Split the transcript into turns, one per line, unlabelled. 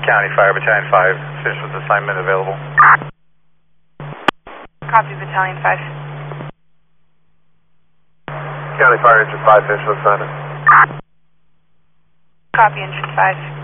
County Fire Battalion 5, finished with assignment available.
Copy, Battalion 5.
County Fire Engine 5, finished with assignment.
Copy, Engine 5.